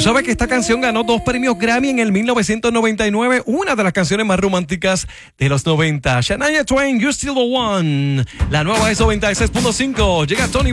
sabes que esta canción ganó 2 premios Grammy en el 1999, una de las canciones más románticas de los 90. Shania Twain, You're Still the One. La nueva es 96.5. Llega Tony